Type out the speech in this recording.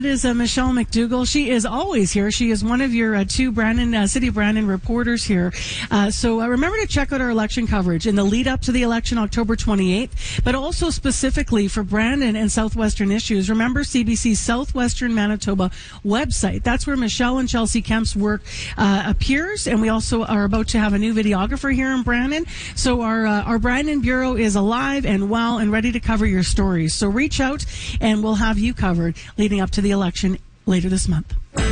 It is Michelle McDougall. She is always here. She is one of your two City of Brandon reporters here. So remember to check out our election coverage in the lead up to the election, October 28th, but also specifically for Brandon and Southwestern issues. Remember CBC's Southwestern Manitoba website. That's where Michelle and Chelsea Kemp's work appears. And we also are about to have a new videographer here in Brandon. So our Brandon Bureau is alive and well and ready to cover your stories. So reach out and we'll have you covered leading up to the election later this month.